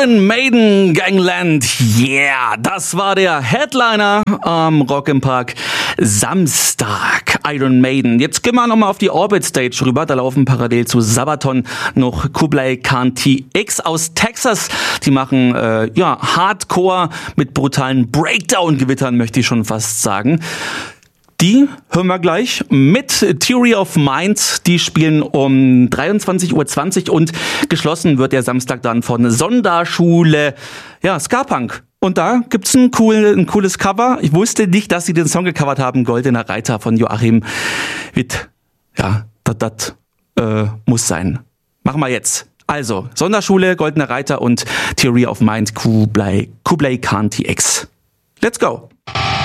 Iron Maiden Gangland, yeah, das war der Headliner am Rock im Park Samstag. Iron Maiden. Jetzt gehen wir nochmal auf die Orbit Stage rüber. Da laufen parallel zu Sabaton noch Kublai Khan TX aus Texas. Die machen Hardcore mit brutalen Breakdown-Gewittern, möchte ich schon fast sagen. Die hören wir gleich mit Theory of Mind. Die spielen um 23:20 Uhr und geschlossen wird der Samstag dann von Sonderschule, Ska-Punk. Und da gibt's ein cooles Cover. Ich wusste nicht, dass sie den Song gecovert haben, Goldener Reiter von Joachim Witt. Ja, das muss sein. Machen wir jetzt. Also, Sonderschule, Goldener Reiter und Theory of Mind, Kublai Khan TX. Let's go!